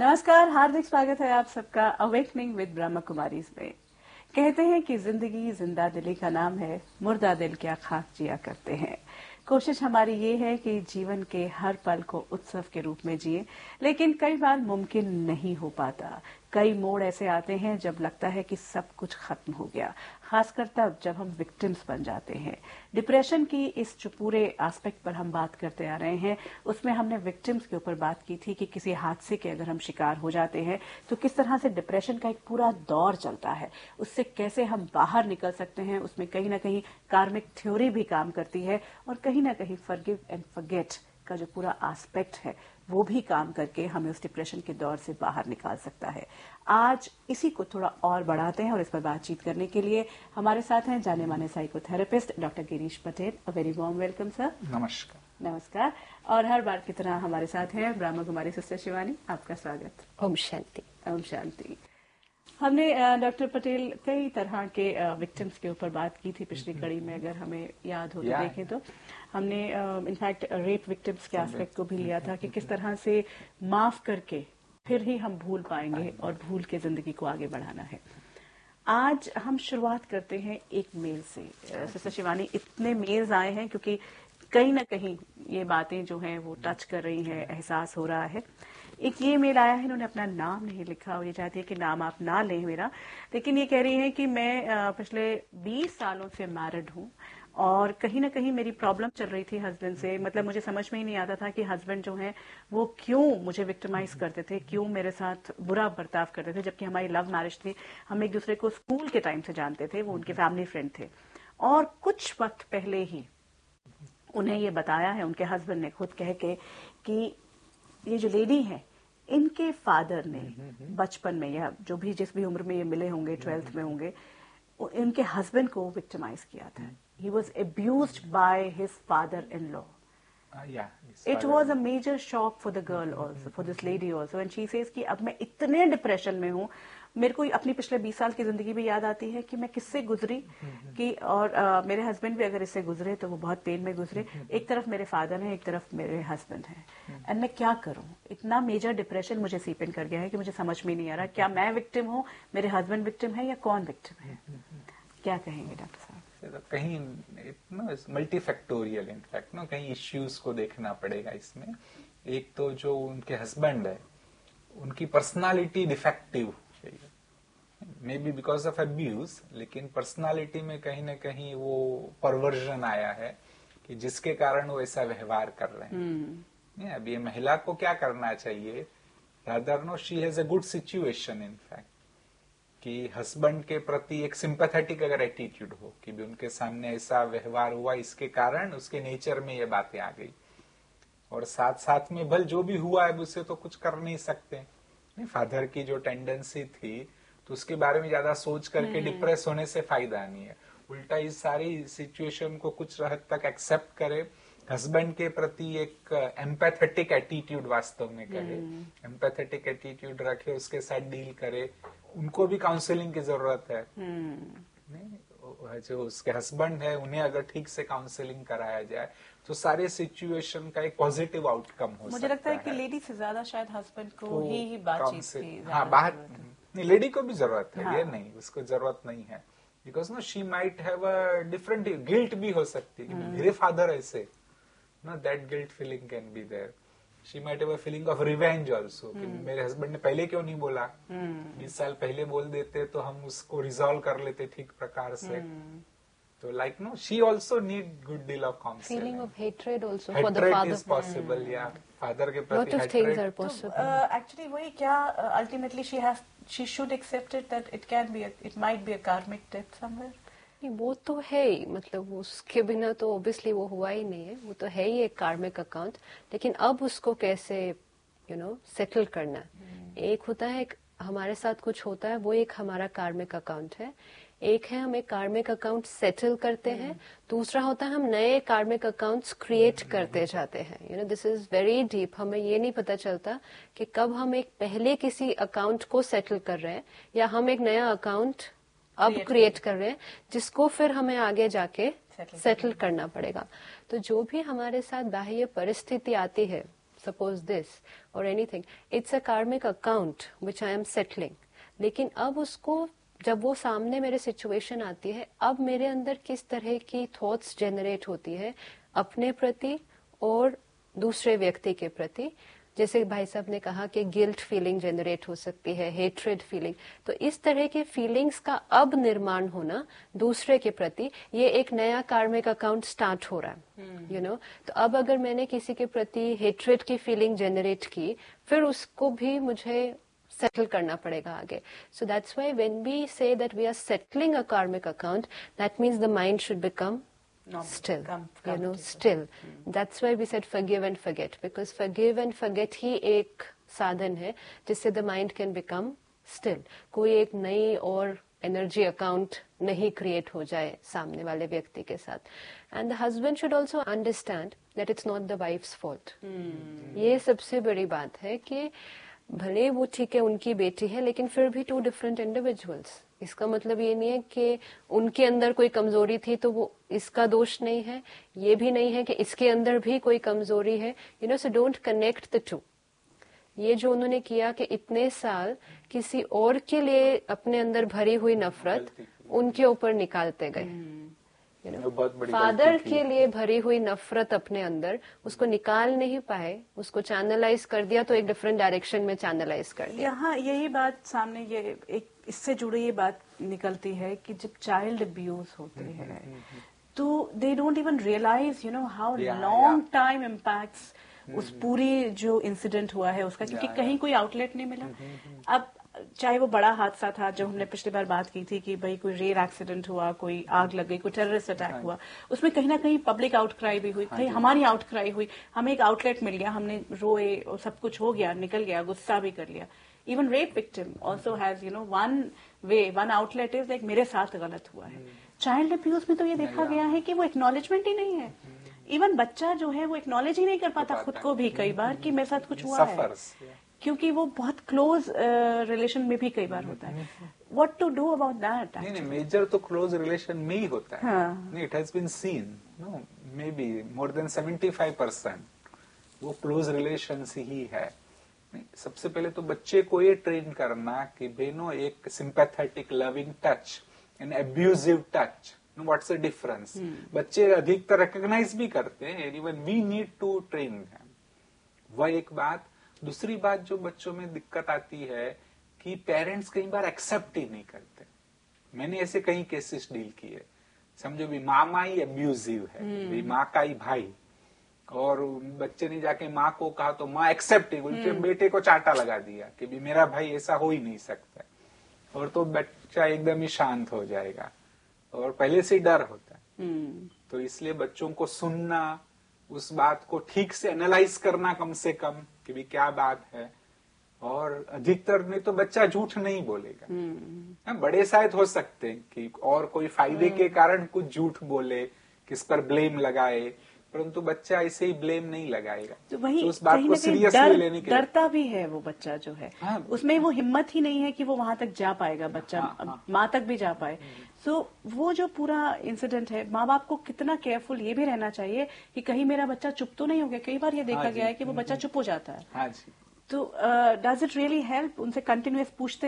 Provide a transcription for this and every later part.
नमस्कार, हार्दिक स्वागत है आप सबका अवेकनिंग विद ब्रह्मा कुमारीज में। कहते हैं कि जिंदगी जिंदा दिली का नाम है, मुर्दा दिल क्या खाक जिया करते हैं। कोशिश हमारी ये है कि जीवन के हर पल को उत्सव के रूप में जिए, लेकिन कई बार मुमकिन नहीं हो पाता। कई मोड़ ऐसे आते हैं जब लगता है कि सब कुछ खत्म हो गया, खासकर तब जब हम विक्टिम्स बन जाते हैं। डिप्रेशन की इस जो पूरे एस्पेक्ट पर हम बात करते आ रहे हैं, उसमें हमने विक्टिम्स के ऊपर बात की थी कि किसी हादसे के अगर हम शिकार हो जाते हैं तो किस तरह से डिप्रेशन का एक पूरा दौर चलता है, उससे कैसे हम बाहर निकल सकते हैं। उसमें कहीं ना कहीं कार्मिक थ्योरी भी काम करती है और कहीं ना कहीं फॉरगिव एंड फॉरगेट का जो पूरा एस्पेक्ट है वो भी काम करके हमें उस डिप्रेशन के दौर से बाहर निकाल सकता है। आज इसी को थोड़ा और बढ़ाते हैं और इस पर बातचीत करने के लिए हमारे साथ हैं जाने माने psychotherapist doctor Girish Patel. A very warm welcome sir. नमस्कार। नमस्कार। और हर बार की तरह हमारे साथ हैं ब्रह्मा कुमारी सिस्टर शिवानी। आपका स्वागत। ओम शांति। ओम शांति। हमने डॉक्टर पटेल कई तरह के विक्टिम्स के ऊपर बात की थी पिछली कड़ी में, अगर हमें याद हो तो देखें तो हमने इनफैक्ट रेप विक्टिम्स के एस्पेक्ट को भी लिया था कि किस तरह से माफ करके फिर ही हम भूल पाएंगे और भूल के जिंदगी को आगे बढ़ाना है। आज हम शुरुआत करते हैं एक मेल से। सिस्टर शिवानी, इतने मेल्स आए हैं क्योंकि कहीं ना कहीं ये बातें जो हैं वो टच कर रही हैं, एहसास हो रहा है। एक ये मेल आया है, इन्होंने अपना नाम नहीं लिखा और ये चाहती है कि नाम आप ना लें मेरा, लेकिन ये कह रही है कि मैं पिछले 20 सालों से मैरिड हूँ और कहीं ना कहीं मेरी प्रॉब्लम चल रही थी हस्बैंड से। मतलब मुझे समझ में ही नहीं आता था कि हस्बैंड जो है वो क्यों मुझे विक्टिमाइज करते थे, क्यों मेरे साथ बुरा बर्ताव करते थे, जबकि हमारी लव मैरिज थी। हम एक दूसरे को स्कूल के टाइम से जानते थे, वो उनके फैमिली फ्रेंड थे। और कुछ वक्त पहले ही उन्हें ये बताया है उनके हस्बैंड ने खुद कह के कि ये जो लेडी है इनके फादर ने बचपन में या जो भी जिस भी उम्र में ये मिले होंगे, 12th में होंगे, इनके हस्बैंड को विक्टिमाइज किया था। He was abused by his father in law. It was a major shock for the girl also, for this lady also, and she says कि अब मैं इतने डिप्रेशन में हूँ, मेरे को अपनी पिछले 20 साल की जिंदगी भी याद आती है कि मैं किससे गुजरी कि और मेरे हस्बैंड भी अगर इससे गुजरे तो वो बहुत पेन में गुजरे। एक तरफ मेरे फादर हैं, एक तरफ मेरे हस्बैंड हैं, एंड मैं क्या करूँ। इतना मेजर डिप्रेशन मुझे सीप इन कर गया है कि मुझे समझ में नहीं आ रहा क्या मैं विक्टिम हूँ, मेरे हस्बैंड विक्टिम है या कौन विक्टिम है। क्या कहेंगे डॉक्टर साहब? कहीं मल्टीफैक्टोरियल इनफैक्ट ना कहीं इश्यूज को देखना पड़ेगा इसमें। एक तो जो उनके हस्बैंड है उनकी personality defective may be because of abuse, लेकिन पर्सनालिटी में कहीं ना कहीं वो परवर्जन आया है कि जिसके कारण वो ऐसा व्यवहार कर रहे हैं। अब ये महिला को क्या करना चाहिए, rather no she has a good situation in fact कि हस्बैंड के प्रति एक सिंपैथेटिक अगर एटीट्यूड हो कि भी उनके सामने ऐसा व्यवहार हुआ, इसके कारण उसके नेचर में ये बातें आ गई, और साथ साथ में भल जो भी हुआ है उससे तो कुछ कर नहीं सकते। फादर की जो टेंडेंसी थी तो उसके बारे में ज्यादा सोच करके डिप्रेस होने से फायदा नहीं है। उल्टा इस सारी सिचुएशन को कुछ हद तक एक्सेप्ट करे, हस्बैंड के प्रति एक एम्पैथेटिक एटीट्यूड वास्तव में करे, एम्पैथेटिक एटीट्यूड रखे, उसके साथ डील करे। उनको भी काउंसलिंग की जरूरत है। जो उसके हस्बैंड है उन्हें अगर ठीक से काउंसलिंग कराया जाए तो सारे सिचुएशन का एक पॉजिटिव आउटकम हो सकता है। मुझे लगता है कि लेडी से ज्यादा शायद हस्बैंड को ही बातचीत की बात नहीं, लेडी को भी जरूरत है। ये नहीं उसको जरूरत नहीं है, because no she might have a different guilt भी हो सकती है। मेरे फादर ऐसे ना, that guilt feeling can be there. She might have a feeling of revenge also कि मेरे हस्बैंड ने पहले क्यों नहीं बोला, 20 साल पहले बोल देते तो हम उसको रिजॉल्व कर लेते ठीक प्रकार से। तो like no, she also need good deal of counseling. Feeling of hatred also hatred for the father. is possible, yeah. Father के प्रति lot of hatred. things are possible. Actually, वही क्या ultimately she should accept it that it might be a karmic debt somewhere. नहीं, वो तो है ही, मतलब उसके बिना तो ऑब्वियसली वो हुआ ही नहीं है। वो तो है ही एक कार्मिक अकाउंट, लेकिन अब उसको कैसे सेटल करना। एक होता है हमारे साथ कुछ होता है, वो एक हमारा कार्मिक अकाउंट है। एक है हम एक कार्मिक अकाउंट सेटल करते हैं, दूसरा होता है हम नए कार्मिक अकाउंट्स क्रिएट करते जाते हैं। This is very deep. हमें ये नहीं पता चलता कि कब हम एक पहले किसी अकाउंट को सेटल कर रहे हैं या हम एक नया अकाउंट अब क्रिएट कर रहे हैं जिसको फिर हमें आगे जाके सेटल करना पड़ेगा। तो जो भी हमारे साथ बाह्य परिस्थिति आती है, सपोज दिस और एनीथिंग, इट्स अ कार्मिक account which I am settling. लेकिन अब उसको जब वो सामने मेरे सिचुएशन आती है, अब मेरे अंदर किस तरह की थॉट्स जनरेट होती है अपने प्रति और दूसरे व्यक्ति के प्रति. जैसे भाई साहब ने कहा कि गिल्ट फीलिंग जनरेट हो सकती है, हेट्रेड फीलिंग. तो इस तरह के फीलिंग्स का अब निर्माण होना दूसरे के प्रति, ये एक नया कार्मिक अकाउंट स्टार्ट हो रहा है, यू नो. तो अब अगर मैंने किसी के प्रति हेट्रेड की फीलिंग जनरेट की, फिर उसको भी मुझे सेटल करना पड़ेगा आगे. So that's why when we say that we are settling अ कार्मिक account, that means the mind should become still, you know, still. That's why we said forgive and forget, because forgive and forget ही एक साधन है जिससे the mind can become still. कोई एक नई और energy account नहीं क्रिएट हो जाए सामने वाले व्यक्ति के साथ. And the husband should also understand that it's not the wives fault. ये सबसे बड़ी बात है कि भले वो ठीक है उनकी बेटी है, लेकिन फिर भी 2 डिफरेंट इंडिविजुअल्स. इसका मतलब ये नहीं है कि उनके अंदर कोई कमजोरी थी तो वो इसका दोष नहीं है, ये भी नहीं है कि इसके अंदर भी कोई कमजोरी है. You know, so don't connect the two. ये जो उन्होंने किया कि इतने साल किसी और के लिए अपने अंदर भरी हुई नफरत उनके ऊपर निकालते गए. यू नो, फादर के लिए भरी हुई नफरत अपने अंदर उसको निकाल नहीं पाए, उसको चैनलाइज कर दिया, तो एक डिफरेंट डायरेक्शन में चैनलाइज कर दिया. यहाँ यही बात सामने, ये एक इससे जुड़ी ये बात निकलती है कि जब चाइल्ड अब्यूज होते हैं तो they don't even realise, you know, how long time impacts उस पूरी जो इंसिडेंट हुआ है उसका, क्योंकि कहीं कोई आउटलेट नहीं मिला. अब चाहे वो बड़ा हादसा था जो हमने पिछली बार बात की थी कि भाई कोई रेल एक्सीडेंट हुआ, कोई आग लग गई, कोई टेररिस्ट अटैक हुआ, उसमें कहीं ना कहीं पब्लिक आउटक्राई भी हुई, कहीं हमारी आउटक्राई हुई, हमें एक आउटलेट मिल गया, हमने रोए और सब कुछ हो गया, निकल गया, गुस्सा भी कर लिया. Even rape victim also has, you know, one outlet is like मेरे साथ गलत हुआ है. चाइल्ड अब्यूज में तो ये देखा गया है कि वो एक्नॉलेजमेंट ही नहीं है. इवन बच्चा जो है वो एक्नॉलेज ही नहीं कर पाता खुद को भी कई बार कि मेरे साथ कुछ हुआ है, क्योंकि वो बहुत क्लोज रिलेशन में भी कई बार होता है. What to do about that? नहीं, मेजर तो क्लोज रिलेशन में ही होता है. नहीं, it has been seen, no, may be more than 75% वो क्लोज रिलेशन ही है. नहीं, सबसे पहले तो बच्चे को ये ट्रेन करना कि बेनो एक sympathetic loving touch and abusive touch, what's the difference. बच्चे अधिकतर रिकॉग्नाइज भी करते हैं, even we need to train them. वह एक बात. दूसरी बात जो बच्चों में दिक्कत आती है कि पेरेंट्स कई बार एक्सेप्ट ही नहीं करते. मैंने ऐसे कई केसेस डील किए. समझो भी मामा ही अब्यूजिव है, भी माँ का ही भाई, और बच्चे ने जाके माँ को कहा तो माँ एक्सेप्ट ही, उनके बेटे को चांटा लगा दिया कि भी मेरा भाई ऐसा हो ही नहीं सकता. और तो बच्चा एकदम ही शांत हो जाएगा, और पहले से डर होता है. तो इसलिए बच्चों को सुनना, उस बात को ठीक से एनालाइज करना कम से कम कि भी क्या बात है. और अधिकतर नहीं तो बच्चा झूठ नहीं बोलेगा. बड़े शायद हो सकते हैं कि और कोई फायदे के कारण कुछ झूठ बोले, किस पर ब्लेम लगाए, परंतु बच्चा ऐसे ही ब्लेम नहीं लगाएगा. तो वही तो उस बात को सीरियसली लेने के डरता भी है वो बच्चा जो है. उसमें वो हिम्मत ही नहीं है कि वो वहां तक जा पाएगा, बच्चा माँ तक भी जा पाए. सो वो जो पूरा इंसिडेंट है, माँ बाप को कितना केयरफुल ये भी रहना चाहिए कि कहीं मेरा बच्चा चुप तो नहीं हो गया. कई बार ये देखा गया है कि वो बच्चा चुप हो जाता है. तो डज इट रियली हेल्प उनसे कंटिन्यूअस पूछते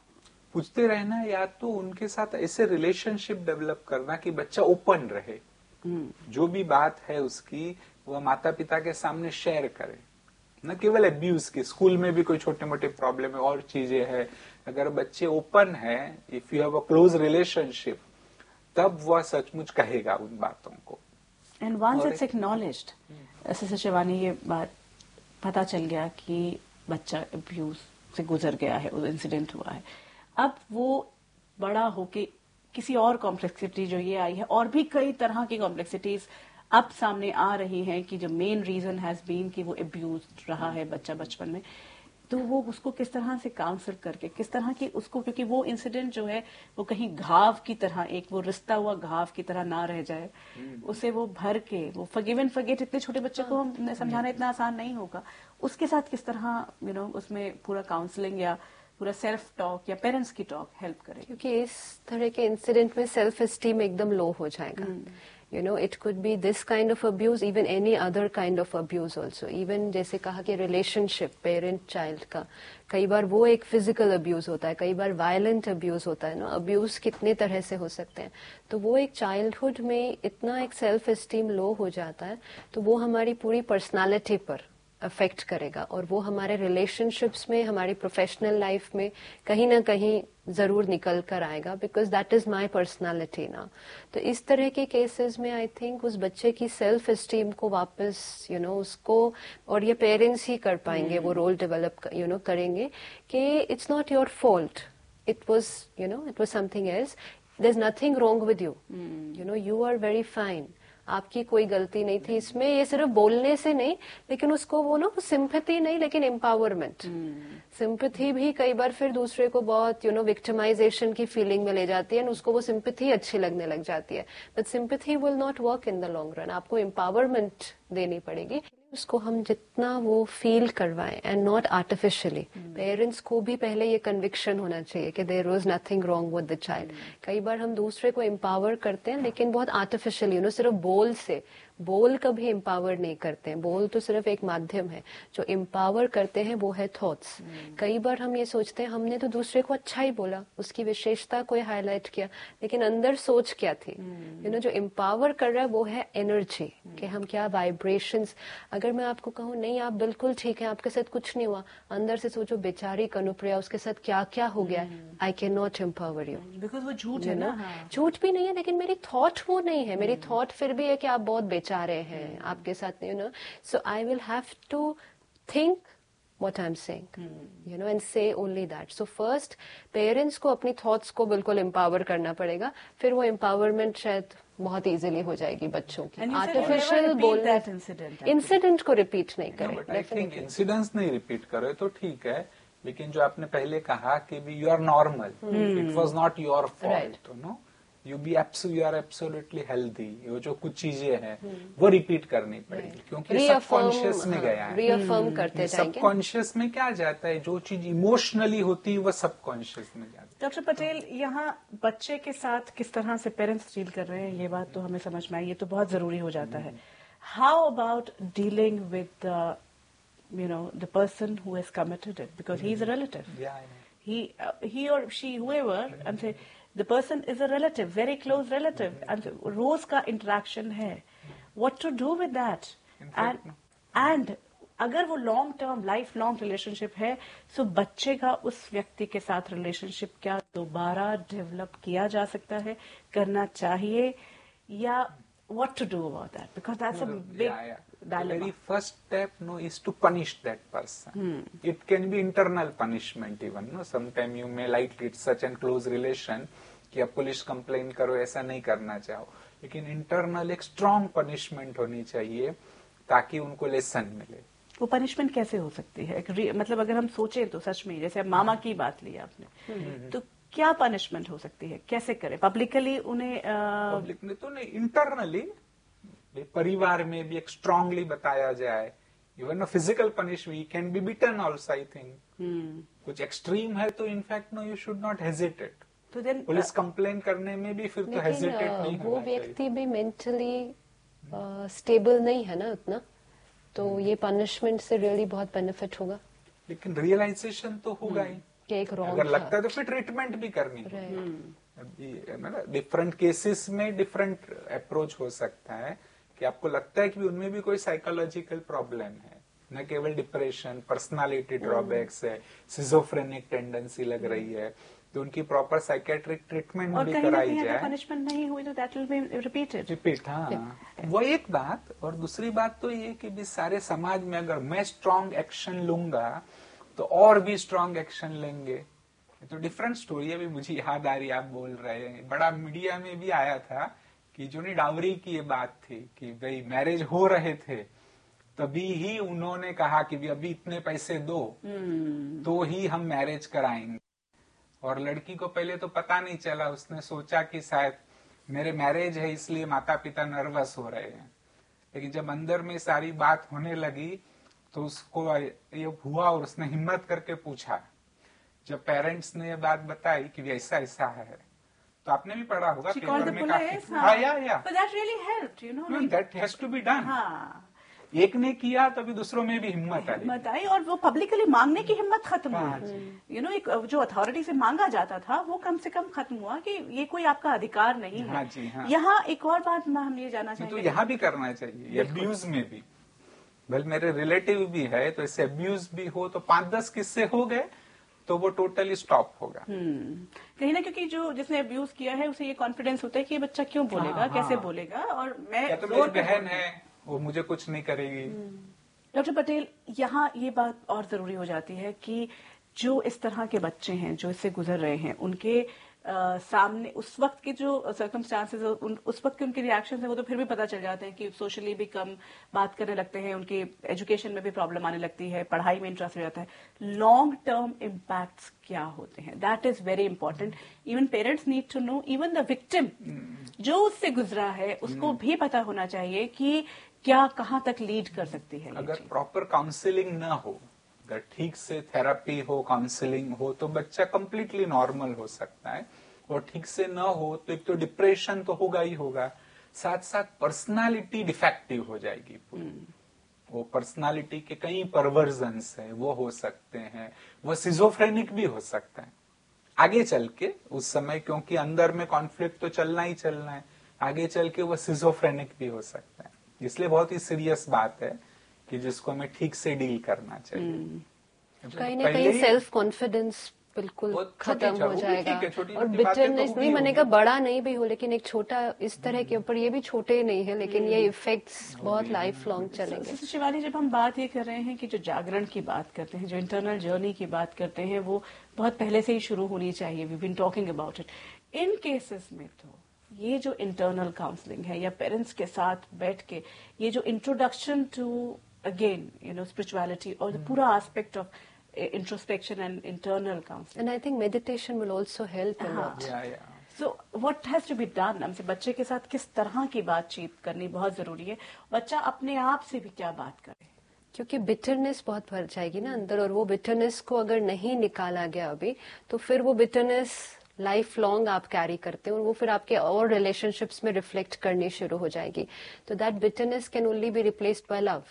रहना, या तो उनके साथ ऐसे रिलेशनशिप डेवलप करना कि बच्चा ओपन रहे, जो भी बात है उसकी वह माता पिता के सामने शेयर करे, न केवल अब्यूज की. स्कूल में भी कोई छोटे मोटे प्रॉब्लम है और चीजें हैं, अगर बच्चे ओपन है, if you have a close relationship, तब वह सचमुच कहेगा उन बातों को. एंड वंस इट्स एक्नॉलेज्ड, ऐसे शिवानी ये बात पता चल गया कि बच्चा अब्यूज से गुजर गया है, इंसिडेंट हुआ है, अब वो बड़ा होके किसी और कॉम्प्लेक्सिटी जो ये आई है, और भी कई तरह की कॉम्प्लेक्सिटीज अब सामने आ रही हैं कि जो मेन रीजन हैज बीन कि वो अब्यूज रहा है बच्चा बचपन में, तो वो उसको किस तरह से काउंसल करके, किस तरह की उसको, क्योंकि वो इंसिडेंट जो है वो कहीं घाव की तरह, एक वो रिश्ता हुआ घाव की तरह ना रह जाए, उसे वो भर के, वो फॉरगिव एंड फॉरगेट इतने छोटे बच्चे को हम समझाना इतना आसान नहीं होगा. उसके साथ किस तरह यू नो उसमें पूरा काउंसलिंग या पूरा सेल्फ टॉक या पेरेंट्स की टॉक हेल्प करे, क्योंकि इस तरह के इंसिडेंट में सेल्फ एस्टीम एकदम लो हो जाएगा. it could be this kind of abuse, even any other kind of abuse also. Even जैसे कहा कि relationship parent child का कई बार वो एक physical abuse होता है, कई बार violent abuse होता है ना. abuse कितने तरह से हो सकते हैं. तो वो एक childhood में इतना एक self esteem low हो जाता है, तो वो हमारी पूरी personality पर अफेक्ट करेगा और वो हमारे रिलेशनशिप्स में, हमारी प्रोफेशनल लाइफ में कहीं ना कहीं जरूर निकल कर आएगा, because that is my personality ना. तो इस तरह के केसेस में आई थिंक उस बच्चे की सेल्फ एस्टीम को वापस उसको, और ये पेरेंट्स ही कर पाएंगे, वो रोल डेवलप करेंगे कि it's not your fault, it was something else, there is nothing wrong with you, you are very fine, आपकी कोई गलती नहीं थी इसमें. ये सिर्फ बोलने से नहीं, लेकिन उसको वो सिंपैथी नहीं, लेकिन एम्पावरमेंट. सिंपैथी भी कई बार फिर दूसरे को बहुत विक्टिमाइजेशन की फीलिंग में ले जाती है, उसको वो सिंपैथी अच्छी लगने लग जाती है. But sympathy will not work in the long run. आपको एम्पावरमेंट देनी पड़ेगी. उसको हम जितना वो फील करवाएं एंड नॉट आर्टिफिशियली. पेरेंट्स को भी पहले ये कन्विक्शन होना चाहिए कि there was nothing wrong with the child. कई बार हम दूसरे को एम्पावर करते हैं, लेकिन बहुत आर्टिफिशियली, सिर्फ बोल से. बोल कभी एम्पावर नहीं करते हैं, बोल तो सिर्फ एक माध्यम है. जो एम्पावर करते हैं वो है थॉट्स. कई बार हम ये सोचते हैं हमने तो दूसरे को अच्छा ही बोला, उसकी विशेषता को हाईलाइट किया, लेकिन अंदर सोच क्या थी. जो एम्पावर कर रहा है वो है एनर्जी, कि हम क्या वाइब्रेशंस. अगर मैं आपको कहूँ नहीं आप बिल्कुल ठीक है, आपके साथ कुछ नहीं हुआ, अंदर से सोचो बेचारी कनुप्रिया, उसके साथ क्या क्या हो गया, I can not empower you, because वो झूठ है ना. झूठ भी नहीं है, लेकिन मेरी थॉट वो नहीं है. मेरी थॉट फिर भी है कि आप बहुत बेचारे हैं, आपके साथ सो I will have to think what I'm saying, and say only that. So first, parents को अपनी thoughts को बिल्कुल empower करना पड़ेगा, फिर वो empowerment शायद बहुत easily हो जाएगी बच्चों की. Artificial बोलना, इंसिडेंट को repeat नहीं करें. But I think incidents नहीं repeat करे तो ठीक है, लेकिन जो आपने पहले कहा कि you are normal, it was not your fault, you are absolutely healthy. ये जो कुछ चीजें हैं वो रिपीट करनी पड़ेगी, क्योंकि सबकॉन्शियस में गया है. रीअफर्म करते जाएंगे. सबकॉन्शियस में क्या जाता है, जो चीज इमोशनली होती है वो सबकॉन्शियस में जाती है. डॉक्टर पटेल, यहाँ बच्चे के साथ किस तरह से पेरेंट्स डील कर रहे हैं, ये बात तो हमें समझ में आई, ये तो बहुत जरूरी हो जाता है. How about dealing with the person who has committed it, because he is a relative. He or she, whoever, and say the person is a relative, very close relative, and रोज का interaction है. What to do with that? And अगर वो long term life long relationship है, तो बच्चे का उस व्यक्ति के साथ रिलेशनशिप क्या दोबारा डेवलप किया जा सकता है, करना चाहिए, या what to do about that? Because that's a big dilemma. The very first step is to punish that person. It can be internal punishment even. Sometimes you may like it such a close relation कि आप police complain करो, ऐसा नहीं करना चाहो, लेकिन internal एक strong punishment होनी चाहिए ताकि उनको लेसन मिले. वो पनिशमेंट कैसे हो सकती है? मतलब अगर हम सोचें तो सच में, जैसे अब मामा की बात ली आपने, तो क्या पनिशमेंट हो सकती है, कैसे करें? पब्लिकली उन्हें पब्लिक में तो नहीं, इंटरनली परिवार में भी एक स्ट्रांगली बताया जाए. Even physical punishment can be bitten also. I think कुछ एक्सट्रीम है तो in fact you should not hesitate. तो देन पुलिस कंप्लेन करने में भी फिर तो हेजिटेट नहीं वो व्यक्ति भी मेंटली स्टेबल नहीं है ना उतना, तो ये पनिशमेंट से रियली बहुत बेनिफिट होगा. लेकिन रियलाइजेशन तो होगा ही कि एक रॉन्ग अगर लगता है तो फिर ट्रीटमेंट भी करनी है. डिफरेंट केसेस में डिफरेंट अप्रोच हो सकता है कि आपको लगता है कि उनमें भी कोई साइकोलॉजिकल प्रॉब्लम है, न केवल डिप्रेशन, पर्सनालिटी ड्रॉबैक्स है, सिजोफ्रेनिक टेंडेंसी लग रही है, तो उनकी प्रॉपर साइकेट्रिक ट्रीटमेंट भी कराई जाए. पनिशमेंट नहीं हुई तो दैट विल बी रिपीट. हाँ, वो एक बात. और दूसरी बात तो ये कि भी सारे समाज में अगर मैं स्ट्रांग एक्शन लूंगा तो और भी स्ट्रांग एक्शन लेंगे. तो डिफरेंट स्टोरी है. मुझे याद आ रही, आप बोल रहे हैं, बड़ा मीडिया में भी आया था कि जो नहीं डावरी की ये बात थी कि भाई मैरिज हो रहे थे तभी ही उन्होंने कहा कि भी अभी इतने पैसे दो तो ही हम मैरिज कराएंगे. और लड़की को पहले तो पता नहीं चला, उसने सोचा कि शायद मेरे मैरिज है इसलिए माता पिता नर्वस हो रहे हैं. लेकिन जब अंदर में सारी बात होने लगी तो उसको ये हुआ और उसने हिम्मत करके पूछा. जब पेरेंट्स ने ये बात बताई कि ऐसा ऐसा है, तो आपने भी पढ़ा होगा She पेपर called the में police, काफी। हाँ, या But that really helped, you know. No, that has to be done. हाँ, एक ने किया तभी दूसरों में भी हिम्मत आई। हिम्मत आई और वो पब्लिकली मांगने की हिम्मत खत्म हुई। यू नो, एक जो अथॉरिटी से मांगा जाता था वो कम से कम खत्म हुआ कि ये कोई आपका अधिकार नहीं है। हाँ जी, हाँ। यहाँ एक और बात हम ये जानना तो चाहेंगे। यहाँ भी करना चाहिए, एब्यूज में भी। वेल मेरे रिलेटिव भी है, तो इससे एब्यूज भी हो तो 5-10 किस्से हो गए तो वो टोटली स्टॉप होगा। कहीं ना, क्योंकि जो जिसने अब्यूज किया है उसे ये कॉन्फिडेंस होता है कि ये बच्चा क्यों बोलेगा, कैसे बोलेगा, और मैं या तो मेरी बहन है वो मुझे कुछ नहीं करेगी। डॉक्टर पटेल, यहाँ ये बात और जरूरी हो जाती है कि जो इस तरह के बच्चे हैं जो इससे गुजर रहे हैं, उनके सामने उस वक्त के जो सर्कमस्टांसेस, उस वक्त के उनके रिएक्शन है वो तो फिर भी पता चल जाते हैं कि सोशली भी कम बात करने लगते हैं, उनकी एजुकेशन में भी प्रॉब्लम आने लगती है, पढ़ाई में इंटरेस्ट हो जाता है। लॉन्ग टर्म इम्पैक्ट्स क्या होते हैं, that is very important. Even parents need to know, even the victim जो उससे गुजरा है उसको भी पता होना चाहिए कि क्या कहाँ तक लीड कर सकती है। अगर प्रॉपर काउंसलिंग ना हो, अगर ठीक से थेरेपी हो, काउंसलिंग हो, तो बच्चा कंप्लीटली नॉर्मल हो सकता है। और ठीक से ना हो तो एक तो डिप्रेशन तो होगा ही होगा, साथ साथ पर्सनालिटी डिफेक्टिव हो जाएगी पूरी। वो पर्सनालिटी के कई परवर्जन्स है, वो हो सकते हैं, वो सिजोफ्रेनिक भी हो सकता है आगे चल के उस समय, क्योंकि अंदर में कॉन्फ्लिक्ट तो चलना ही चलना है, आगे चल के वो सिजोफ्रेनिक भी हो सकता है। इसलिए बहुत ही सीरियस बात है कि जिसको हमें ठीक से डील करना चाहिए। कहीं ना कहीं सेल्फ कॉन्फिडेंस बिल्कुल खत्म हो जाएगा, और बिटरनेस नहीं बनेगा, बड़ा नहीं भी हो, लेकिन एक छोटा इस तरह के ऊपर, ये भी छोटे नहीं है लेकिन ये इफेक्ट्स बहुत लाइफ लॉन्ग चलेंगे। शिवानी, जब हम बात ये कर रहे हैं कि जो जागरण की बात करते हैं, जो इंटरनल जर्नी की बात करते हैं, वो बहुत पहले से ही शुरू होनी चाहिए। We been talking about it. In cases में तो ये जो इंटरनल काउंसलिंग है या पेरेंट्स के साथ बैठ के ये जो introduction to again you know spirituality और पूरा aspect of introspection and internal counseling. And I think meditation will also help a lot. So what has to be done? हमसे बच्चे के साथ किस तरह की बातचीत करनी बहुत जरूरी है, बच्चा अपने आप से भी क्या बात करे, क्योंकि बिटरनेस बहुत भर जाएगी ना अंदर, और वो बिटरनेस को अगर नहीं निकाला गया अभी तो फिर वो बिटरनेस लाइफ लॉन्ग आप कैरी करते हैं और वो फिर आपके और रिलेशनशिप्स में रिफ्लेक्ट करनी शुरू हो जाएगी। तो that bitterness can only be replaced by love.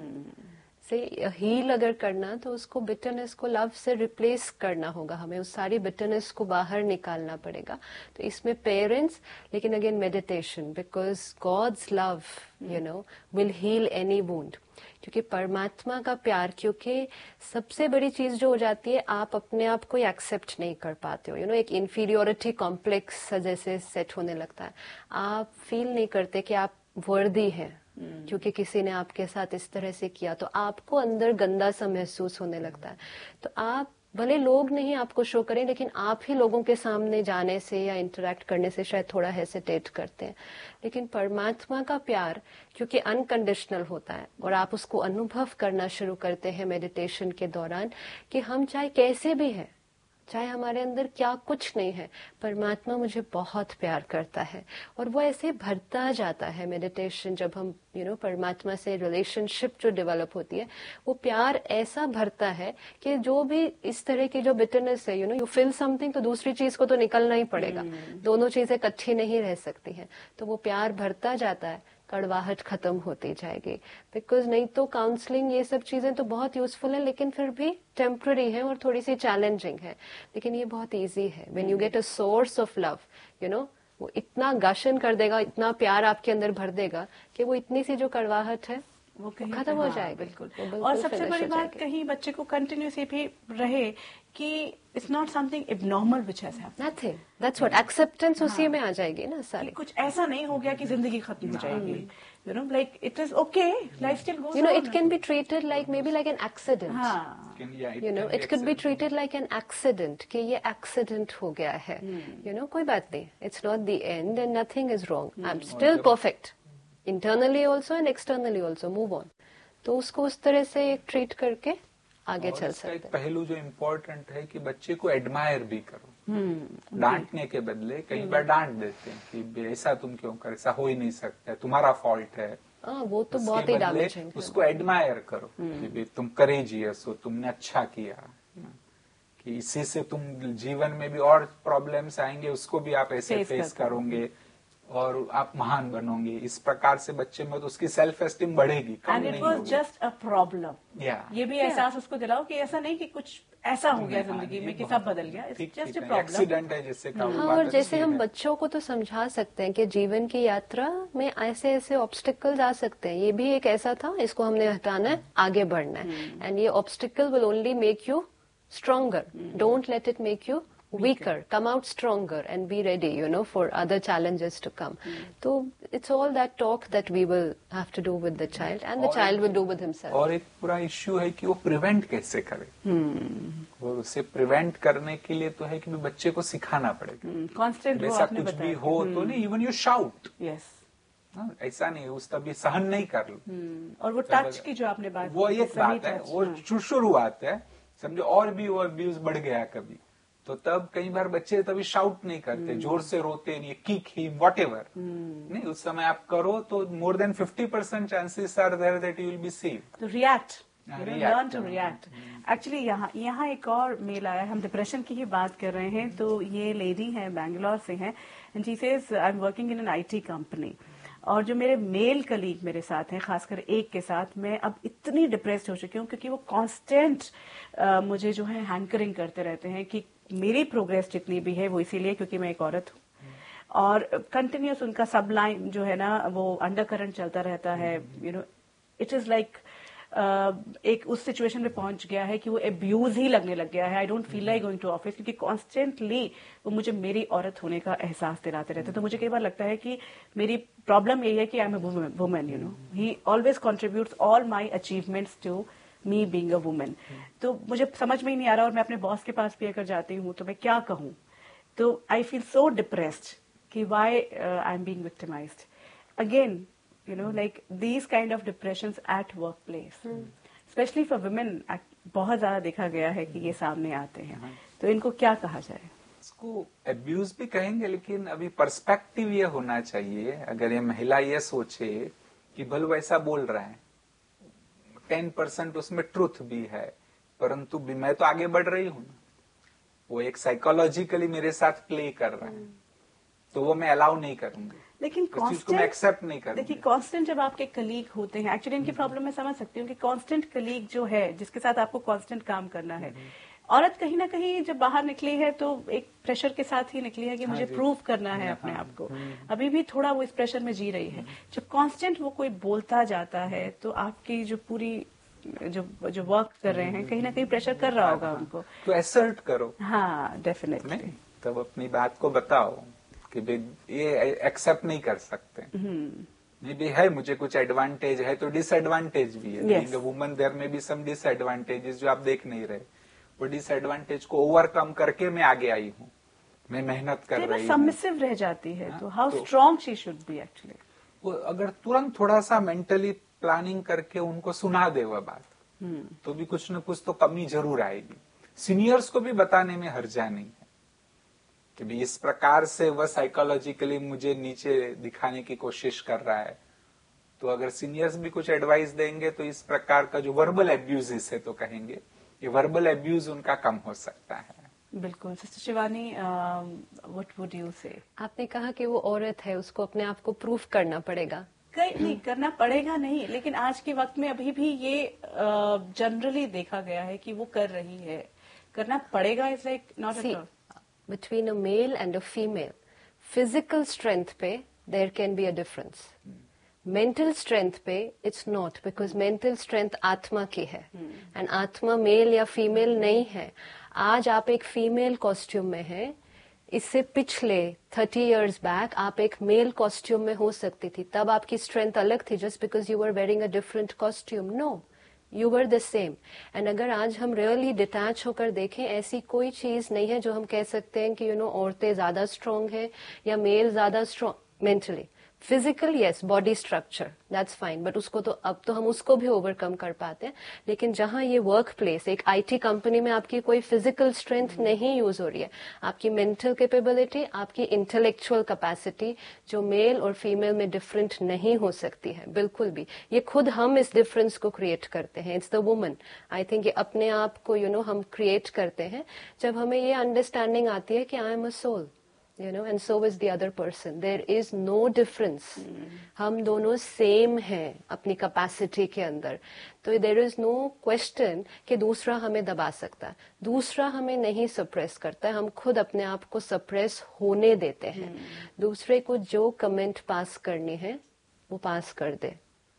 से हील अगर करना तो उसको बिटरनेस को लव से रिप्लेस करना होगा, हमें उस सारी बिटरनेस को बाहर निकालना पड़ेगा। तो इसमें पेरेंट्स, लेकिन again meditation, because God's love you know will heal any wound, क्योंकि परमात्मा का प्यार, क्योंकि सबसे बड़ी चीज जो हो जाती है आप अपने आप को एक्सेप्ट नहीं कर पाते हो, यू नो एक इंफीरियोरिटी कॉम्प्लेक्स जैसे सेट होने लगता है, आप फील नहीं करते कि आप वर्दी हैं क्योंकि किसी ने आपके साथ इस तरह से किया, तो आपको अंदर गंदा सा महसूस होने लगता है। तो आप भले लोग नहीं आपको शो करें, लेकिन आप ही लोगों के सामने जाने से या इंटरेक्ट करने से शायद थोड़ा हेसिटेट करते हैं। लेकिन परमात्मा का प्यार क्योंकि अनकंडीशनल होता है और आप उसको अनुभव करना शुरू करते हैं मेडिटेशन के दौरान, कि हम चाहे कैसे भी हैं, चाहे हमारे अंदर क्या कुछ नहीं है, परमात्मा मुझे बहुत प्यार करता है, और वो ऐसे भरता जाता है। मेडिटेशन जब हम परमात्मा से रिलेशनशिप जो डेवलप होती है, वो प्यार ऐसा भरता है कि जो भी इस तरह की जो बिटरनेस है, यू फील समथिंग, तो दूसरी चीज को तो निकलना ही पड़ेगा, दोनों चीजें इकट्ठी नहीं रह सकती हैं। तो वो प्यार भरता जाता है, कड़वाहट खत्म होती जाएगी। बिकॉज नहीं तो काउंसलिंग ये सब चीजें तो बहुत यूजफुल है, लेकिन फिर भी टेम्पररी है और थोड़ी सी चैलेंजिंग है, लेकिन ये बहुत इजी है। When you get a source of love, वो इतना गाशन कर देगा, इतना प्यार आपके अंदर भर देगा कि वो इतनी सी जो कड़वाहट है वो खत्म हो जाएगी। बिल्कुल। और सबसे बड़ी बात, कहीं बच्चे को कंटिन्यूस ये भी रहे कि it's not something abnormal which has happened, nothing, that's what acceptance उसी में आ जाएगी ना सारी। कुछ ऐसा नहीं हो गया कि जिंदगी खत्म हो जाएगी, like it is okay, life still goes on. It can be treated like maybe like an accident. It could be treated like an accident, कि ये accident हो गया है, कोई बात नहीं, it's not the end and nothing is wrong, I'm still perfect internally also and externally also, move on। तो उसको उस तरह से ट्रीट करके आगे चल सकते हैं। पहलू जो इम्पोर्टेंट है कि बच्चे को एडमायर भी करो, डांटने के बदले कई बार डांट देते हैं कि ऐसा तुम क्यों कर, ऐसा हो ही नहीं सकता, तुम्हारा फॉल्ट है। वो तो बहुत ही डैमेजिंग। उसको एडमायर करो कि तुम करेजियस हो, तुमने अच्छा किया, कि इसी से तुम जीवन में भी और प्रॉब्लम्स आएंगे, उसको भी आप ऐसे फेस करोगे और आप महान बनोगे। इस प्रकार से बच्चे में तो उसकी सेल्फ एस्टीम बढ़ेगी, come and it was just a problem. ये भी एहसास उसको दिलाओ कि ऐसा नहीं कि कुछ ऐसा हो गया जिंदगी में कि सब बदल गया, it's just a problem, accident है जैसे हाँ, और जैसे हम बच्चों को तो समझा सकते हैं कि जीवन की यात्रा में ऐसे ऐसे ऑब्स्टिकल्स आ सकते हैं, ये भी एक ऐसा था, इसको हमने हटाना है, आगे बढ़ना है, एंड ये obstacle will only make you stronger. Don't let it make you weaker. Come out stronger and be ready, for other challenges to come. So it's all that talk that we will have to do with the child, and the child will do with himself. और एक पूरा issue है कि वो prevent कैसे करे। और उसे प्रिवेंट करने के लिए तो है कि बच्चे को सिखाना पड़ेगा। कांस्टेंट वैसा कुछ भी हो तो नहीं, इवन यू शाउट, यस, ऐसा नहीं उस तभी सहन नहीं कर लो। और वो टच की जो आपने बात, वो एक बात है, वो शुरुआत है, समझो। और भी वो अब्यूज बढ़ गया कभी, तो तब कई बार बच्चे तभी शाउट नहीं करते, जोर से रोते नहीं, किक ही व्हाटएवर नहीं, उस समय आप करो तो more than 50% chances are there that you will be save to react, learn to react. Actually यहाँ एक और मेल आया, हम डिप्रेशन की ही बात कर रहे हैं, तो ये लेडी है, बैंगलोर से है, and she says I am working in an IT company, और जो मेरे मेल कलीग मेरे साथ हैं, खासकर एक के साथ, मैं अब इतनी डिप्रेस्ड हो चुकी हूँ क्योंकि वो कांस्टेंट मुझे जो है हैंकरिंग करते रहते हैं कि मेरी प्रोग्रेस जितनी भी है वो इसीलिए क्योंकि मैं एक औरत हूँ, और कंटिन्यूस उनका सब लाइन जो है ना वो अंडर करंट चलता रहता है। इट इज लाइक एक उस सिचुएशन में पहुंच गया है कि वो अब्यूज ही लगने लग गया है। I don't feel like going to office, क्योंकि कॉन्स्टेंटली वो मुझे मेरी औरत होने का एहसास दिलाते रहते हैं। तो मुझे कई बार लगता है कि मेरी प्रॉब्लम यही है कि I am a woman, he always contributes all my achievements to me being a woman. तो मुझे समझ में ही नहीं आ रहा, और मैं अपने बॉस के पास भी अगर जाती हूँ तो मैं क्या कहूँ, तो आई फील सो डिप्रेस्ड कि Y I am being victimised again, like these kind of depressions at workplace, especially for women, बहुत ज्यादा देखा गया है कि ये सामने आते हैं। तो इनको क्या कहा जाए? इसको अब्यूज भी कहेंगे, लेकिन अभी पर्सपेक्टिव ये होना चाहिए। अगर ये महिला ये सोचे कि भले वैसा बोल रहा है, 10% उसमें ट्रुथ भी है, परंतु भी मैं तो आगे बढ़ रही हूँ ना, वो एक साइकोलॉजिकली मेरे साथ प्ले कर रहा है, तो वो मैं अलाउ नहीं करूंगी, लेकिन कांस्टेंट मैं एक्सेप्ट नहीं करूंगी। देखिए, कांस्टेंट जब आपके कलीग होते हैं, एक्चुअली इनकी प्रॉब्लम मैं समझ सकती हूँ कि कांस्टेंट कलीग जो है, जिसके साथ आपको कांस्टेंट काम करना है, औरत कहीं ना कहीं जब बाहर निकली है तो एक प्रेशर के साथ ही निकली है कि मुझे प्रूव करना है अपने आप को, अभी भी थोड़ा वो इस प्रेशर में जी रही है। जब कांस्टेंट वो कोई बोलता जाता है तो आपकी जो पूरी जो वर्क कर रहे हैं, कहीं ना कहीं प्रेशर कर रहा होगा उनको, तो एसर्ट करो। हाँ, डेफिनेटली, तब अपनी बात को बताओ कि ये एक्सेप्ट नहीं कर सकते, ये भी है, मुझे कुछ एडवांटेज है तो डिसएडवांटेज भी है। बीइंग अ वुमन देयर में भी सम डिसएडवांटेजेस जो आप देख नहीं रहे, वो डिसएडवांटेज को ओवरकम करके मैं आगे आई हूँ, मैं मेहनत कर रही हूँ। सबमिसिव रह जाती है, तो how strong she should be actually. वो अगर तुरंत थोड़ा सा मेंटली प्लानिंग करके उनको सुना दे वह बात, तो भी कुछ न कुछ तो कमी जरूर आएगी। सीनियर्स को भी बताने में हर्जा नहीं है कि भी इस प्रकार से वह साइकोलॉजिकली मुझे नीचे दिखाने की कोशिश कर रहा है, तो अगर सीनियर्स भी कुछ एडवाइस देंगे तो इस प्रकार का जो वर्बल एब्यूज है तो कहेंगे ये वर्बल एब्यूज उनका कम हो सकता है। बिल्कुल। Sister Shivani, what would you से? आपने कहा कि वो औरत है, उसको अपने आप को प्रूफ करना पड़ेगा। नहीं करना पड़ेगा नहीं, लेकिन आज के वक्त में अभी भी ये जनरली देखा गया है कि वो कर रही है। करना पड़ेगा is like not at all. Between a male and a female, physical strength पे there can be a difference. Mental strength पे it's not, because mental strength आत्मा की है, and आत्मा मेल या फीमेल नहीं है। आज आप एक फीमेल कॉस्ट्यूम में हैं, इससे पिछले 30 years बैक आप एक मेल कॉस्ट्यूम में हो सकती थी, तब आपकी स्ट्रेंथ अलग थी, just because you were wearing a different costume. No, you were the same. And अगर आज हम रियली डिटैच होकर देखें, ऐसी कोई चीज नहीं है जो हम कह सकते हैं कि औरतें ज्यादा स्ट्रांग है या मेल ज्यादा strong mentally. Physical yes body structure that's fine, but उसको तो अब तो हम उसको भी ओवरकम कर पाते हैं। लेकिन जहां ये वर्क प्लेस, एक आईटी कंपनी में आपकी कोई फिजिकल स्ट्रेंथ नहीं यूज हो रही है, आपकी मेंटल कैपेबिलिटी, आपकी इंटेलेक्चुअल कैपेसिटी जो मेल और फीमेल में डिफरेंट नहीं हो सकती है बिल्कुल भी। ये खुद हम इस डिफरेंस को क्रिएट करते हैं, it's the woman. I think ये अपने आप को हम क्रिएट करते हैं जब हमें ये अंडरस्टैंडिंग आती है कि I am a soul, and so is the other person. There is no difference. हम दोनों सेम हैं अपनी कैपेसिटी के अंदर। तो there is no question कि दूसरा हमें दबा सकता है, दूसरा हमें नहीं सप्रेस करता है, हम खुद अपने आप को सप्रेस होने देते हैं। दूसरे को जो कमेंट पास करनी है वो पास कर दे।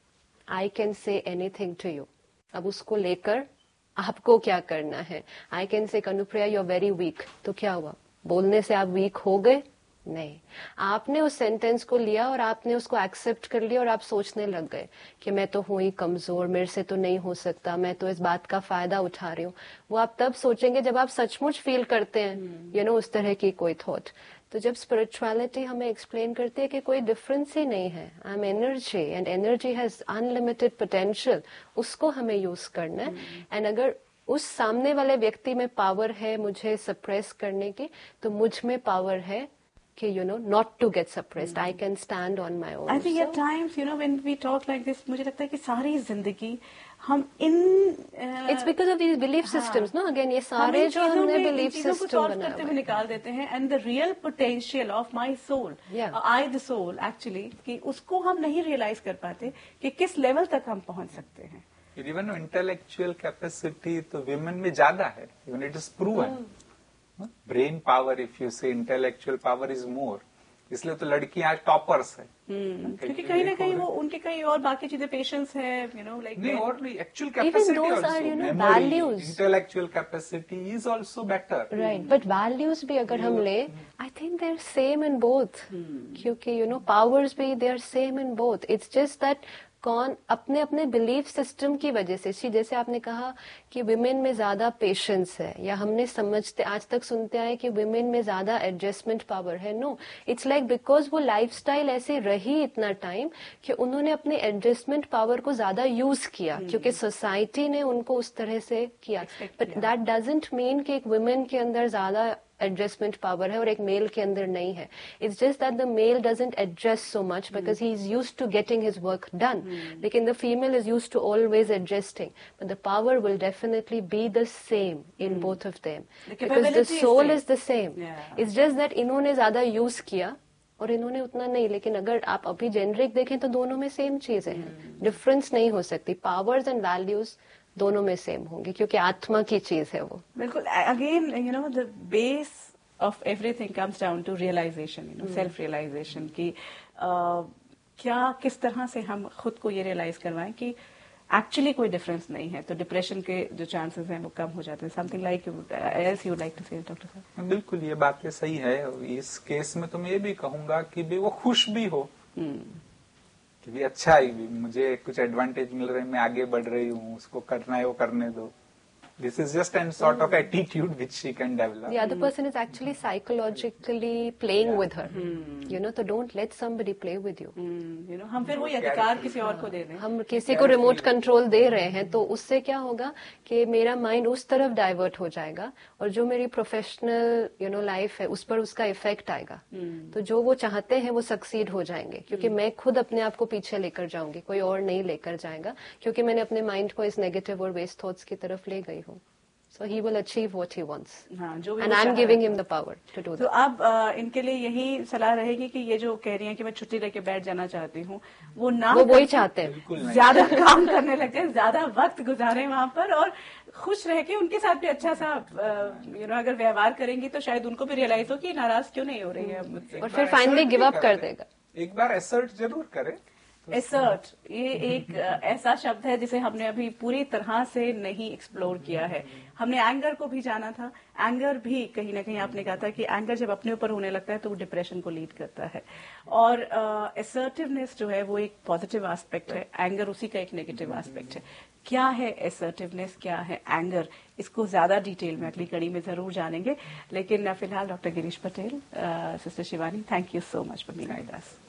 I can say anything to you. अब उसको लेकर आपको क्या करना है? I can say Kanupriya you are very weak, तो क्या हुआ? बोलने से आप वीक हो गए? नहीं, आपने उस सेंटेंस को लिया और आपने उसको एक्सेप्ट कर लिया और आप सोचने लग गए कि मैं तो हूं ही कमजोर, मेरे से तो नहीं हो सकता, मैं तो इस बात का फायदा उठा रही हूँ। वो आप तब सोचेंगे जब आप सचमुच फील करते हैं उस तरह की कोई थॉट। तो जब स्पिरिचुअलिटी हमें एक्सप्लेन करती है कि कोई डिफरेंस ही नहीं है, I am energy and energy has unlimited potential, उसको हमें यूज करना है। एंड अगर उस सामने वाले व्यक्ति में पावर है मुझे सप्रेस करने की, तो मुझ में पावर है कि not to get suppressed. I can stand on my own. I think at times, when we talk like this, मुझे लगता है कि सारी जिंदगी हम इन It's because of these belief systems, no? Again, ये सारे जो हमने belief system बनाए करते हुए निकाल देते हैं, and the real potential of my soul, I the soul actually, कि उसको हम नहीं realize कर पाते कि किस level तक हम पहुंच सकते हैं। इवन इंटेलेक्चुअल कैपेसिटी तो विमेन में ज्यादा है, even it is proven. Brain power, if you से इंटेलेक्चुअल पावर इज मोर, इसलिए तो लड़कियां आज टॉपर्स है। क्योंकि कहीं ना कहीं वो उनके कहीं और बाकी चीजें पेशेंस है, लाइक नहीं, और actual capacity also, values, intellectual capacity is also better, right. But values भी अगर हम ले, I think they are same in both, क्योंकि पावर्स भी they are same in both. It's just that कौन अपने अपने बिलीफ सिस्टम की वजह से, जैसे आपने कहा कि विमेन में ज्यादा पेशेंस है, या हमने समझते आज तक सुनते आए कि विमेन में ज्यादा एडजस्टमेंट पावर है। नो, इट्स लाइक बिकॉज वो लाइफस्टाइल ऐसे रही इतना टाइम कि उन्होंने अपने एडजस्टमेंट पावर को ज्यादा यूज किया, क्योंकि सोसाइटी ने उनको उस तरह से किया। बट दैट डजंट मीन कि एक वुमेन के अंदर ज्यादा एडजस्टमेंट पावर है और एक मेल के अंदर नहीं है। It's just that the mail doesn't adjust so much because he is used to getting his work done, लेकिन the female is used to always adjusting, but the power will definitely be the same in both of them, because the soul is the same. It's just that इन्होंने ज्यादा use किया और इन्होंने उतना नहीं। लेकिन अगर आप अभी जेनरिक देखें तो दोनों में सेम चीजें हैं, डिफरेंस नहीं हो सकती। पावर्स एंड वैल्यूज दोनों में सेम होंगे, क्योंकि आत्मा की चीज है वो। बिल्कुल। Again the base of everything comes down to realisation, self realisation की क्या किस तरह से हम खुद को ये रियलाइज करवाएं कि एक्चुअली कोई डिफरेंस नहीं है, तो डिप्रेशन के जो चांसेस हैं वो कम हो जाते हैं। Something like else you like to से डॉक्टर साहब? बिल्कुल, ये बातें सही है। इस केस में तो मैं ये भी कहूंगा कि भी वो खुश भी हो कि भी अच्छा है, मुझे कुछ एडवांटेज मिल रहे हैं, मैं आगे बढ़ रही हूँ, उसको करना है वो करने दो। This is just an sort of attitude which she can develop. The other person is actually psychologically playing with her. So don't let somebody play with you. हम फिर वही अधिकार किसी और को दे रहे हैं, हम किसी को रिमोट कंट्रोल दे रहे हैं, तो उससे क्या होगा कि मेरा माइंड उस तरफ डाइवर्ट हो जाएगा और जो मेरी प्रोफेशनल लाइफ है उस पर उसका इफेक्ट आएगा। तो जो वो चाहते हैं वो सक्सीड हो जाएंगे, क्योंकि मैं खुद अपने आप को पीछे लेकर जाऊंगी, कोई और नहीं लेकर जाएगा, क्योंकि मैंने अपने माइंड को इस नेगेटिव और वेस्ट थॉट्स की तरफ ले गई हूँ। So he will achieve what he wants. And I'm giving him the power to do that. तो अब इनके लिए यही सलाह रहेगी कि ये जो कह रही हैं कि मैं छुट्टी लेके बैठ जाना चाहती हूँ, वो वही चाहते हैं, ज्यादा काम करने लग जाए, ज्यादा वक्त गुजारें वहां पर और खुश रह के उनके साथ भी अच्छा सा अगर व्यवहार करेंगी तो शायद उनको भी रियलाइज हो कि नाराज क्यों नहीं हो रही है मुझसे, और फिर फाइनली गिव अप कर देगा। एक बार एसर्ट जरूर करे। एसर्ट, ये एक ऐसा शब्द है जिसे हमने अभी पूरी तरह से नहीं एक्सप्लोर किया है। हमने एंगर को भी जाना था, एंगर भी कहीं ना कहीं आपने कहा था कि एंगर जब अपने ऊपर होने लगता है तो वो डिप्रेशन को लीड करता है, और असर्टिवनेस जो है वो एक पॉजिटिव एस्पेक्ट है, एंगर उसी का एक नेगेटिव एस्पेक्ट है। क्या है असर्टिवनेस, क्या है एंगर, इसको ज्यादा डिटेल में अगली कड़ी में जरूर जानेंगे। लेकिन फिलहाल doctor Girish Patel, sister Shivani, thank you so much for being with us.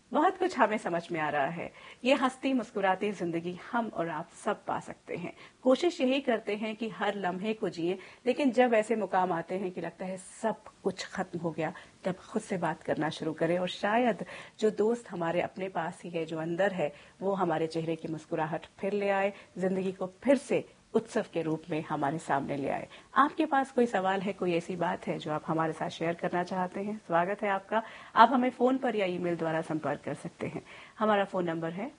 बहुत कुछ हमें समझ में आ रहा है। ये हंसती मुस्कुराती जिंदगी हम और आप सब पा सकते हैं। कोशिश यही करते हैं कि हर लम्हे को जिए, लेकिन जब ऐसे मुकाम आते हैं कि लगता है सब कुछ खत्म हो गया, तब खुद से बात करना शुरू करें और शायद जो दोस्त हमारे अपने पास ही है, जो अंदर है, वो हमारे चेहरे की मुस्कुराहट फिर ले आए, जिंदगी को फिर से उत्सव के रूप में हमारे सामने ले आए। आपके पास कोई सवाल है, कोई ऐसी बात है जो आप हमारे साथ शेयर करना चाहते हैं, स्वागत है आपका। आप हमें फोन पर या ईमेल द्वारा संपर्क कर सकते हैं। हमारा फोन नंबर है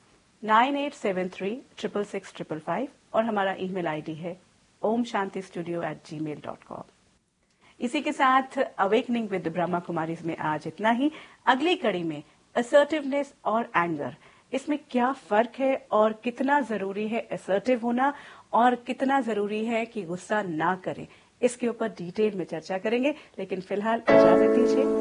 9873666555 और हमारा ईमेल आईडी है omshantistudio@gmail.com। इसी के साथ अवेकनिंग विद ब्रह्मा कुमारी में आज इतना ही। अगली कड़ी में असर्टिवनेस और एंगर, इसमें क्या फर्क है और कितना जरूरी है असर्टिव होना और कितना जरूरी है कि गुस्सा ना करें, इसके ऊपर डिटेल में चर्चा करेंगे। लेकिन फिलहाल इजाजत दीजिए।